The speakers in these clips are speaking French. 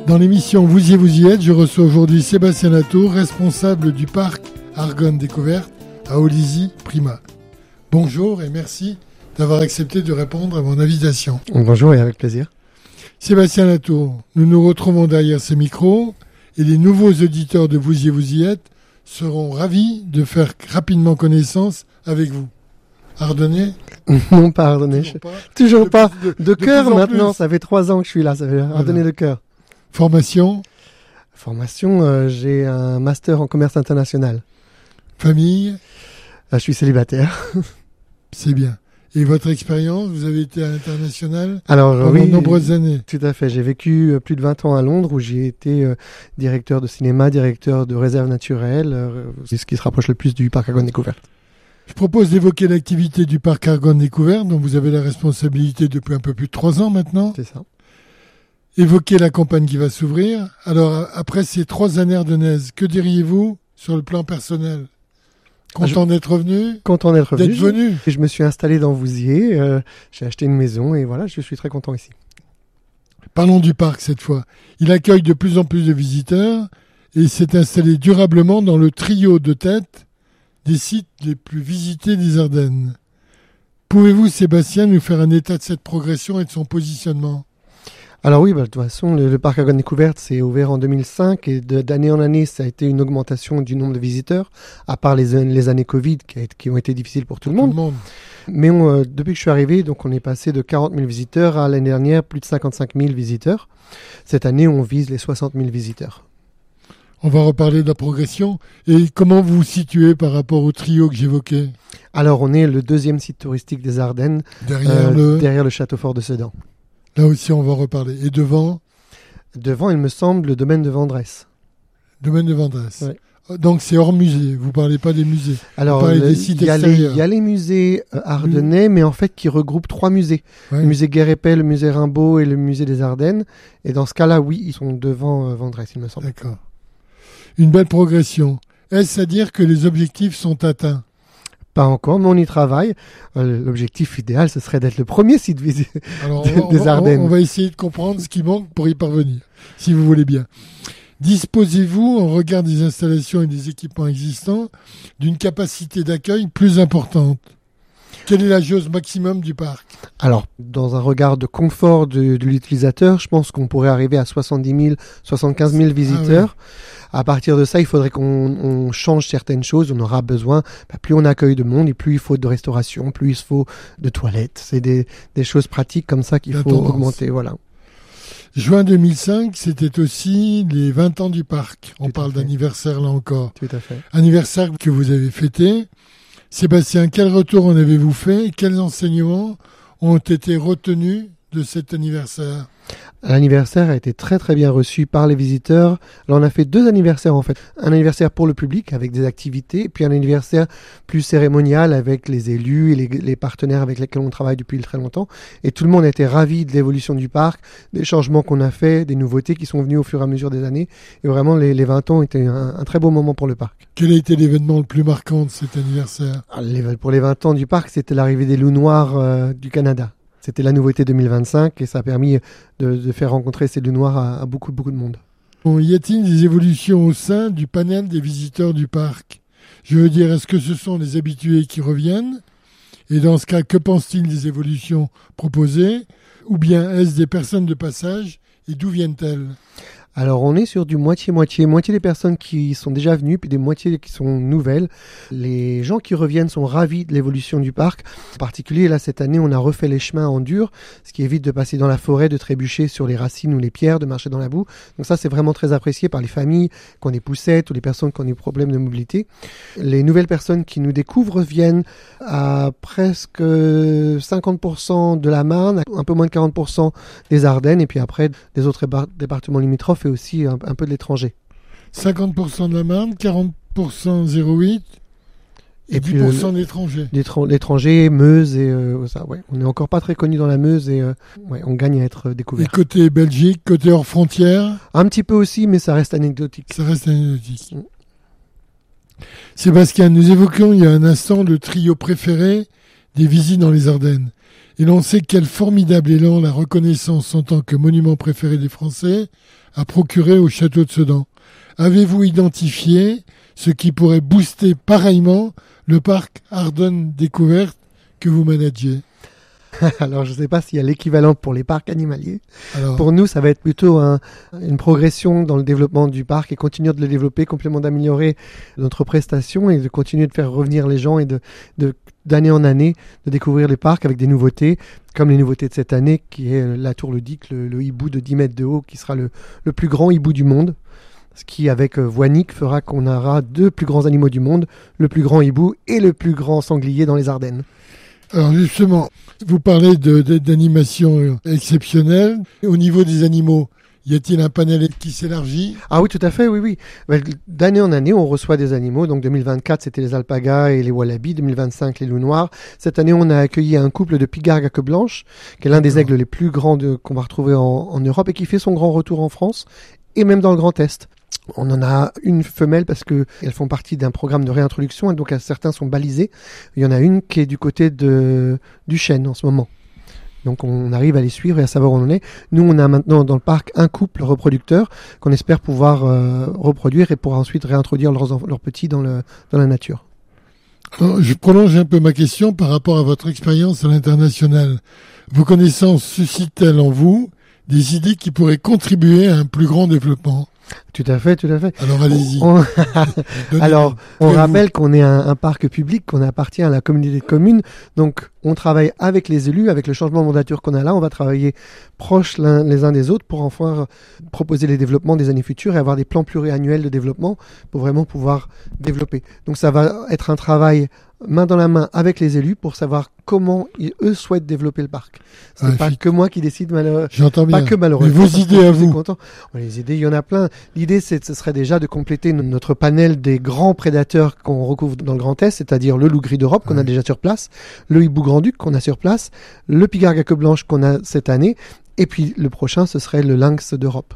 Dans l'émission Vous y êtes, je reçois aujourd'hui Sébastien Latour, responsable du parc Argonne Découverte à Olizy, Prima. Bonjour et merci d'avoir accepté de répondre à mon invitation. Bonjour et avec plaisir. Sébastien Latour, nous nous retrouvons derrière ces micros et les nouveaux auditeurs de Vous y êtes seront ravis de faire rapidement connaissance avec vous. Ardennais ? Non, pas Ardennais. Toujours pas. De cœur maintenant, ça fait 3 ans que je suis là, ça fait Ardennais de cœur. Formation ? J'ai un master en commerce international. Famille ? Je suis célibataire. C'est bien. Et votre expérience, vous avez été à l'international pendant de nombreuses années. Tout à fait. J'ai vécu plus de 20 ans à Londres où j'ai été directeur de cinéma, directeur de réserve naturelle, c'est ce qui se rapproche le plus du parc Argonne Découverte. Je propose d'évoquer l'activité du parc Argonne Découverte dont vous avez la responsabilité depuis un peu plus de 3 ans maintenant. C'est ça. Évoquer la campagne qui va s'ouvrir. Alors, après ces 3 années ardennaises, que diriez-vous sur le plan personnel ? Content d'être revenu ? Content d'être venu. Je me suis installé dans Vouziers, j'ai acheté une maison et voilà, je suis très content ici. Parlons du parc cette fois. Il accueille de plus en plus de visiteurs et s'est installé durablement dans le trio de tête des sites les plus visités des Ardennes. Pouvez-vous, Sébastien, nous faire un état de cette progression et de son positionnement ? Alors oui, de toute façon, le parc Argonne Découverte s'est ouvert en 2005 et d'année en année, ça a été une augmentation du nombre de visiteurs, à part les années Covid qui ont été difficiles pour tout le monde. Mais depuis que je suis arrivé, donc on est passé de 40 000 visiteurs à l'année dernière plus de 55 000 visiteurs. Cette année, on vise les 60 000 visiteurs. On va reparler de la progression. Et comment vous vous situez par rapport au trio que j'évoquais ? Alors, on est le 2e site touristique des Ardennes, derrière le château fort de Sedan. Là aussi, on va reparler. Et devant ? Devant, il me semble, le domaine de Vendresse. Domaine de Vendresse. Ouais. Donc, c'est hors musée. Vous ne parlez pas des musées. Alors, vous parlez des sites extérieurs. Il y a les musées ardennais, mais en fait, qui regroupent 3 musées. Ouais. Le musée Guerépel, le musée Rimbaud et le musée des Ardennes. Et dans ce cas-là, oui, ils sont devant Vendresse, il me semble. D'accord. Une belle progression. Est-ce à dire que les objectifs sont atteints ? Pas encore, mais on y travaille. L'objectif idéal, ce serait d'être le premier site des Ardennes. On va essayer de comprendre ce qui manque pour y parvenir, si vous voulez bien. Disposez-vous, en regard des installations et des équipements existants, d'une capacité d'accueil plus importante ? Quelle est la jauge maximum du parc ? Alors, dans un regard de confort de l'utilisateur, je pense qu'on pourrait arriver à 70 000, 75 000 visiteurs. Oui. À partir de ça, il faudrait qu'on change certaines choses. On aura besoin, plus on accueille de monde et plus il faut de restauration, plus il faut de toilettes. C'est des choses pratiques comme ça qu'il faut augmenter. Voilà. Juin 2005, c'était aussi les 20 ans du parc. On parle d'anniversaire là encore. Tout à fait. Anniversaire que vous avez fêté. Sébastien, quel retour en avez-vous fait ? Quels enseignements ont été retenus de cet anniversaire ? L'anniversaire a été très très bien reçu par les visiteurs. Alors on a fait 2 anniversaires en fait. Un anniversaire pour le public avec des activités, puis un anniversaire plus cérémonial avec les élus et les partenaires avec lesquels on travaille depuis très longtemps. Et tout le monde a été ravi de l'évolution du parc, des changements qu'on a fait, des nouveautés qui sont venues au fur et à mesure des années. Et vraiment les 20 ans étaient un très beau moment pour le parc. Quel a été l'événement le plus marquant de cet anniversaire ? Pour les 20 ans du parc, c'était l'arrivée des loups noirs du Canada. C'était la nouveauté 2025 et ça a permis de faire rencontrer ces loups noirs à beaucoup de monde. Y a-t-il des évolutions au sein du panel des visiteurs du parc ? Je veux dire, est-ce que ce sont les habitués qui reviennent ? Et dans ce cas, que pensent-ils des évolutions proposées ? Ou bien est-ce des personnes de passage et d'où viennent-elles ? Alors on est sur du moitié-moitié des personnes qui sont déjà venues, puis des moitiés qui sont nouvelles. Les gens qui reviennent sont ravis de l'évolution du parc. En particulier, là, cette année, on a refait les chemins en dur, ce qui évite de passer dans la forêt, de trébucher sur les racines ou les pierres, de marcher dans la boue. Donc ça, c'est vraiment très apprécié par les familles qui ont des poussettes ou les personnes qui ont des problèmes de mobilité. Les nouvelles personnes qui nous découvrent viennent à presque 50% de la Marne, un peu moins de 40% des Ardennes, et puis après, des autres départements limitrophes, et aussi un peu de l'étranger. 50% de la Marne, 40% 08 et 10% d'étrangers. L'étranger, Meuse et ça, ouais. On n'est encore pas très connu dans la Meuse et on gagne à être découvert. Et côté Belgique, côté hors frontières ? Un petit peu aussi, mais ça reste anecdotique. Sébastien, nous évoquions il y a un instant le trio préféré des visites dans les Ardennes. Et l'on sait quel formidable élan la reconnaissance en tant que monument préféré des Français a procuré au château de Sedan. Avez-vous identifié ce qui pourrait booster pareillement le parc Ardennes Découverte que vous managez? Alors, je ne sais pas s'il y a l'équivalent pour les parcs animaliers. Alors, Pour nous, ça va être plutôt une progression dans le développement du parc et continuer de le développer, complément d'améliorer notre prestation et de continuer de faire revenir les gens et d'année en année de découvrir les parcs avec des nouveautés, comme les nouveautés de cette année, qui est la Tour Ludique, le hibou de 10 mètres de haut, qui sera le plus grand hibou du monde. Ce qui, avec Voinic, fera qu'on aura 2 plus grands animaux du monde, le plus grand hibou et le plus grand sanglier dans les Ardennes. alors justement, vous parlez d'animation exceptionnelle. Au niveau des animaux, y a-t-il un panel qui s'élargit? Ah oui, tout à fait, oui. D'année en année, on reçoit des animaux. Donc 2024, c'était les alpagas et les wallabies. 2025, les loups noirs. Cette année, on a accueilli un couple de pigargues à queue blanche, qui est l'un des aigles les plus grands qu'on va retrouver en Europe et qui fait son grand retour en France et même dans le Grand Est. On en a une femelle parce que elles font partie d'un programme de réintroduction et donc certains sont balisés. Il y en a une qui est du côté du chêne en ce moment. Donc on arrive à les suivre et à savoir où on en est. Nous, on a maintenant dans le parc un couple reproducteur qu'on espère pouvoir reproduire et pour ensuite réintroduire leurs petits dans la nature. Alors, je prolonge un peu ma question par rapport à votre expérience à l'international. Vos connaissances suscitent-elles en vous des idées qui pourraient contribuer à un plus grand développement? Tout à fait. Alors allez-y. Alors, on rappelle qu'on est un parc public, qu'on appartient à la communauté de communes. Donc, on travaille avec les élus, avec le changement de mandature qu'on a là. On va travailler proches les uns des autres pour enfin proposer les développements des années futures et avoir des plans pluriannuels de développement pour vraiment pouvoir développer. Donc, ça va être un travail main dans la main avec les élus pour savoir comment eux souhaitent développer le parc. C'est pas que moi qui décide malheureusement. J'entends bien. Pas que malheureusement. Mais vos idées à vous. Les idées, il y en a plein. L'idée, ce serait déjà de compléter notre panel des grands prédateurs qu'on recouvre dans le Grand Est, c'est-à-dire le loup gris d'Europe qu'on a déjà sur place, le hibou grand-duc qu'on a sur place, le pigargue à queue blanche qu'on a cette année, et puis le prochain, ce serait le lynx d'Europe.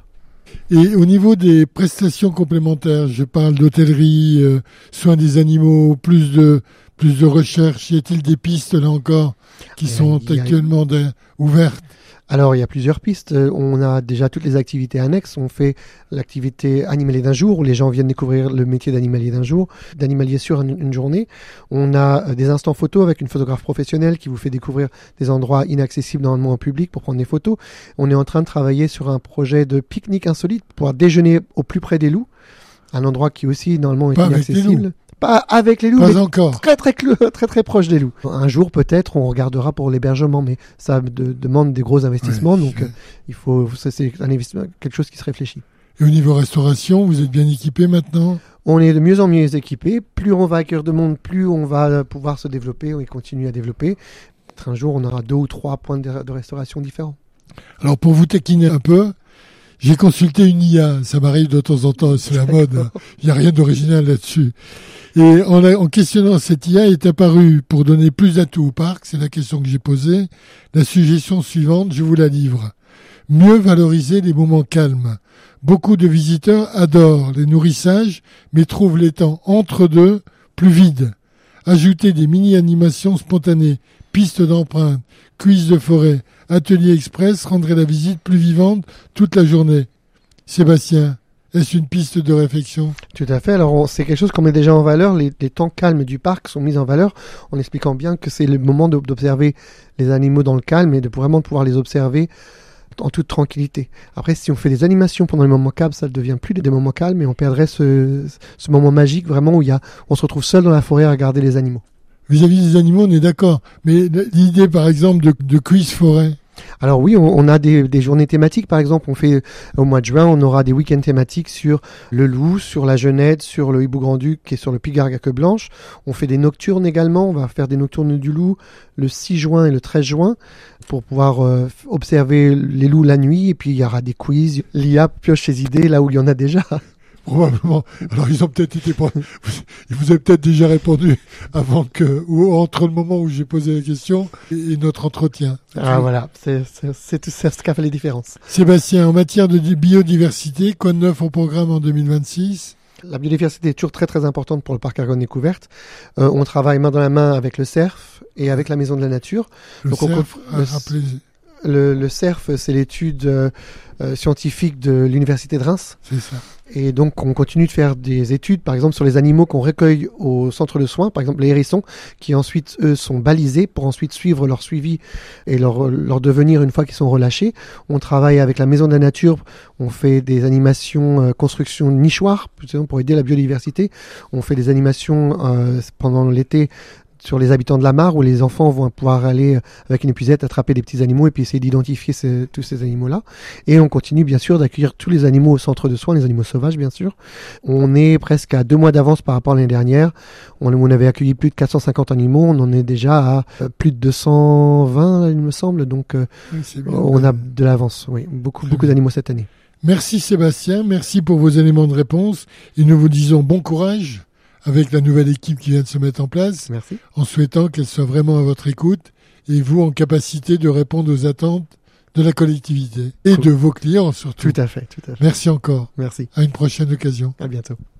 Et au niveau des prestations complémentaires, je parle d'hôtellerie, soins des animaux, plus de recherche. Y a-t-il des pistes là encore qui sont actuellement ouvertes? Alors, il y a plusieurs pistes. On a déjà toutes les activités annexes. On fait l'activité animalier d'un jour, où les gens viennent découvrir le métier d'animalier d'un jour, d'animalier sur une journée. On a des instants photos avec une photographe professionnelle qui vous fait découvrir des endroits inaccessibles normalement au public pour prendre des photos. On est en train de travailler sur un projet de pique-nique insolite pour pouvoir déjeuner au plus près des loups, un endroit qui aussi normalement est inaccessible. Pas avec les loups, mais encore. Très proche des loups. Un jour, peut-être, on regardera pour l'hébergement, mais ça demande des gros investissements, donc c'est un investissement, quelque chose qui se réfléchit. Et au niveau restauration, vous êtes bien équipé maintenant? On est de mieux en mieux équipé. Plus on va accueillir de monde, plus on va pouvoir se développer et continuer à développer. Peut-être un jour, on aura 2 ou 3 points de restauration différents. Alors, pour vous taquiner un peu, j'ai consulté une IA, ça m'arrive de temps en temps, c'est la mode, il n'y a rien d'original là-dessus. Et en questionnant cette IA est apparu, pour donner plus d'atouts au parc, c'est la question que j'ai posée, la suggestion suivante, je vous la livre. Mieux valoriser les moments calmes. Beaucoup de visiteurs adorent les nourrissages, mais trouvent les temps entre deux plus vides. Ajouter des mini-animations spontanées, pistes d'empreintes, quiz de forêt, atelier express rendrait la visite plus vivante toute la journée. Sébastien, est-ce une piste de réflexion? Tout à fait. Alors, c'est quelque chose qu'on met déjà en valeur. Les temps calmes du parc sont mis en valeur en expliquant bien que c'est le moment d'observer les animaux dans le calme et de vraiment pouvoir les observer en toute tranquillité. Après, si on fait des animations pendant les moments calmes, ça ne devient plus des moments calmes et on perdrait ce moment magique vraiment où on se retrouve seul dans la forêt à regarder les animaux. Vis-à-vis des animaux, on est d'accord. Mais l'idée, par exemple, de quiz forêt. Alors oui, on a des journées thématiques, par exemple, on fait au mois de juin, on aura des week-ends thématiques sur le loup, sur la genette, sur le hibou grand-duc et sur le pigargue à queue blanche. On fait des nocturnes également, on va faire des nocturnes du loup le 6 juin et le 13 juin pour pouvoir observer les loups la nuit, et puis il y aura des quiz. L'IA pioche ses idées là où il y en a déjà. Probablement. Alors ils ont peut-être été ils vous avez peut-être déjà répondu ou entre le moment où j'ai posé la question et notre entretien. Voilà, c'est ce qui a fait les différences. Sébastien, en matière de biodiversité, quoi de neuf au programme en 2026? La biodiversité est toujours très très importante pour le parc Argonne Découverte. On travaille main dans la main avec le CERF et avec la Maison de la Nature. Le Donc, CERF, rappelez... Le CERF, c'est l'étude scientifique de l'Université de Reims. C'est ça. Et donc, on continue de faire des études, par exemple, sur les animaux qu'on recueille au centre de soins, par exemple les hérissons, qui ensuite, eux, sont balisés pour ensuite suivre leur suivi et leur devenir une fois qu'ils sont relâchés. On travaille avec la Maison de la Nature, on fait des animations construction nichoirs, pour aider la biodiversité. On fait des animations pendant l'été sur les habitants de la mare où les enfants vont pouvoir aller avec une épuisette attraper des petits animaux et puis essayer d'identifier tous ces animaux-là. Et on continue bien sûr d'accueillir tous les animaux au centre de soins, les animaux sauvages bien sûr. On est presque à 2 mois d'avance par rapport à l'année dernière. On avait accueilli plus de 450 animaux, on en est déjà à plus de 220 il me semble, donc oui, on a de l'avance, oui, beaucoup d'animaux cette année. Merci Sébastien, merci pour vos éléments de réponse et nous vous disons bon courage avec la nouvelle équipe qui vient de se mettre en place. Merci. En souhaitant qu'elle soit vraiment à votre écoute et vous en capacité de répondre aux attentes de la collectivité et de vos clients surtout. Tout à fait. Merci encore. Merci. À une prochaine occasion. À bientôt.